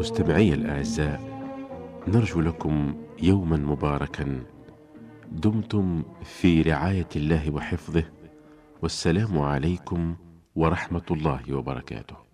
مستمعي الأعزاء، نرجو لكم يوما مباركا دمتم في رعاية الله وحفظه، والسلام عليكم ورحمة الله وبركاته.